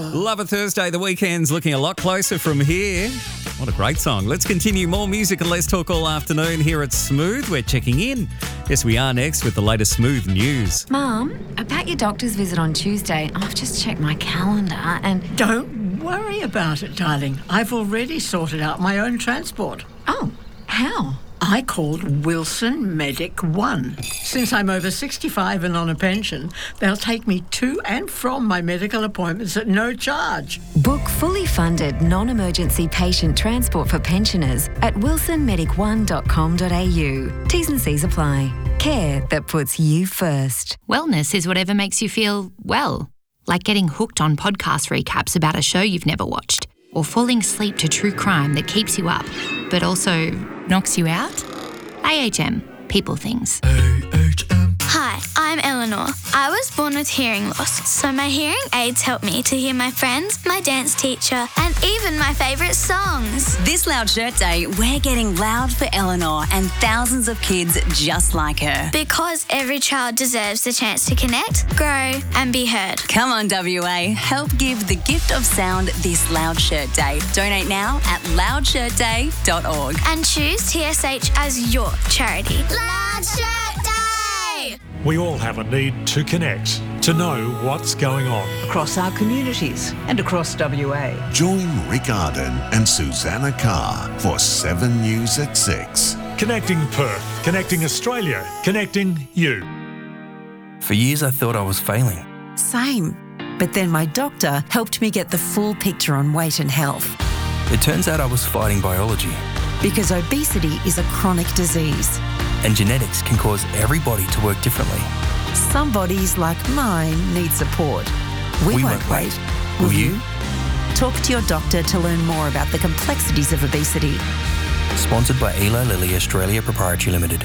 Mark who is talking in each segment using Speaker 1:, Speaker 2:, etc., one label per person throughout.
Speaker 1: Love a Thursday. The weekend's looking a lot closer from here. What a great song. Let's continue. More music and Let's Talk all afternoon here at Smooth. We're checking in. Yes, we are next with the latest Smooth news.
Speaker 2: Mum, about your doctor's visit on Tuesday, I've just checked my calendar and...
Speaker 3: Don't worry about it, darling. I've already sorted out my own transport.
Speaker 2: Oh, how?
Speaker 3: I called Wilson Medic One. Since I'm over 65 and on a pension, they'll take me to and from my medical appointments at no charge.
Speaker 2: Book fully funded non-emergency patient transport for pensioners at wilsonmedic1.com.au. T's and C's apply. Care that puts you first.
Speaker 4: Wellness is whatever makes you feel well, like getting hooked on podcast recaps about a show you've never watched, or falling asleep to true crime that keeps you up, but also knocks you out? AHM. People things.
Speaker 5: Hi, I'm Eleanor. I was born with hearing loss, so my hearing aids help me to hear my friends, my dance teacher, and even my favourite songs.
Speaker 6: This Loud Shirt Day, we're getting loud for Eleanor and thousands of kids just like her.
Speaker 5: Because every child deserves the chance to connect, grow, and be heard.
Speaker 6: Come on, WA, help give the gift of sound this Loud Shirt Day. Donate now at loudshirtday.org.
Speaker 5: And choose TSH as your charity. Loud Shirt Day!
Speaker 7: We all have a need to connect, to know what's going on.
Speaker 3: Across our communities and across WA.
Speaker 8: Join Rick Arden and Susanna Carr for 7 News at 6.
Speaker 7: Connecting Perth, connecting Australia, connecting you.
Speaker 9: For years I thought I was failing.
Speaker 10: Same. But then my doctor helped me get the full picture on weight and health.
Speaker 9: It turns out I was fighting biology.
Speaker 10: Because obesity is a chronic disease.
Speaker 9: And genetics can cause every body to work differently.
Speaker 10: Some bodies, like mine, need support. We won't wait. Will you? Talk to your doctor to learn more about the complexities of obesity.
Speaker 9: Sponsored by Eli Lilly Australia Proprietary Limited.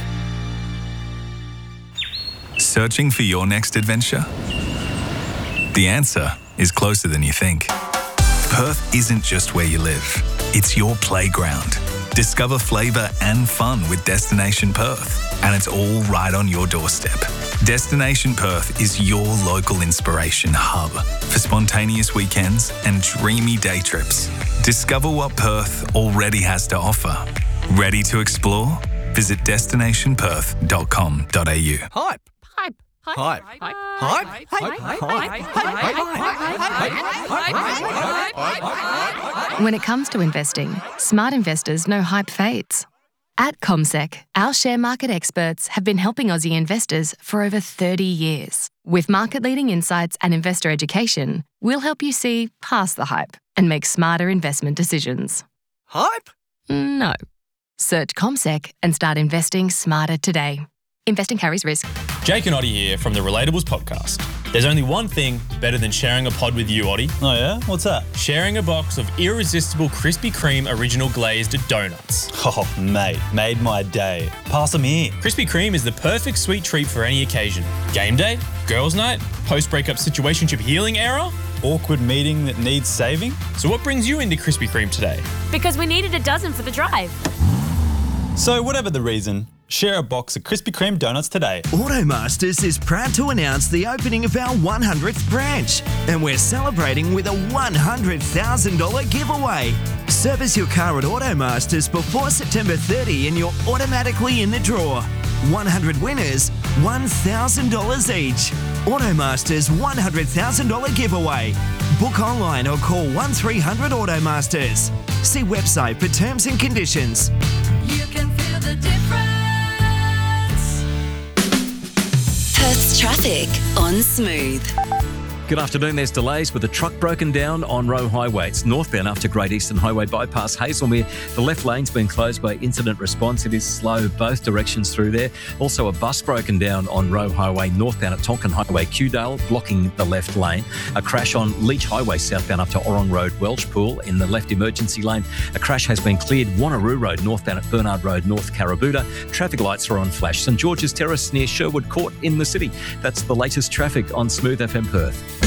Speaker 11: Searching for your next adventure? The answer is closer than you think. Perth isn't just where you live, it's your playground. Discover flavour and fun with Destination Perth, and it's all right on your doorstep. Destination Perth is your local inspiration hub for spontaneous weekends and dreamy day trips. Discover what Perth already has to offer. Ready to explore? Visit destinationperth.com.au.
Speaker 9: Hype. Hype.
Speaker 12: When it comes to investing, smart investors know hype fades. At CommSec, our share market experts have been helping Aussie investors for over 30 years. With market-leading insights and investor education, we'll help you see past the hype and make smarter investment decisions.
Speaker 9: Hype?
Speaker 12: No. Search CommSec and start investing smarter today. Investing carries risk.
Speaker 13: Jake and Oddie here from the Relatables podcast. There's only one thing better than sharing a pod with you, Oddie.
Speaker 14: Oh yeah? What's that?
Speaker 13: Sharing a box of irresistible Krispy Kreme original glazed donuts.
Speaker 14: Oh, mate, made my day. Pass them here.
Speaker 13: Krispy Kreme is the perfect sweet treat for any occasion. Game day, girls' night, post-breakup situationship healing era,
Speaker 14: awkward meeting that needs saving.
Speaker 13: So what brings you into Krispy Kreme today?
Speaker 15: Because we needed a dozen for the drive.
Speaker 14: So whatever the reason, share a box of Krispy Kreme donuts today.
Speaker 16: Automasters is proud to announce the opening of our 100th branch, and we're celebrating with a $100,000 giveaway. Service your car at Automasters before September 30 and you're automatically in the draw. 100 winners, $1,000 each. Automasters $100,000 giveaway. Book online or call 1300 Automasters. See website for terms and conditions.
Speaker 17: You can feel the difference.
Speaker 6: Perth's traffic on Smooth.
Speaker 1: Good afternoon. There's delays with a truck broken down on Roe Highway. It's northbound after Great Eastern Highway bypass Hazelmere. The left lane's been closed by incident response. It is slow both directions through there. Also a bus broken down on Roe Highway northbound at Tonkin Highway, Kewdale, blocking the left lane. A crash on Leach Highway southbound up to Orong Road, Welshpool in the left emergency lane. A crash has been cleared Wanneroo Road northbound at Bernard Road, North Carabooda. Traffic lights are on flash. St George's Terrace near Sherwood Court in the city. That's the latest traffic on Smooth FM Perth.